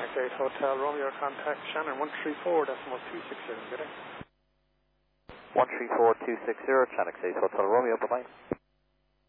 Chinook 8 Hotel Romeo, contact Shannon 134, decimal 260, good day. 134-260, Chinook 8 Hotel Romeo, bye-bye.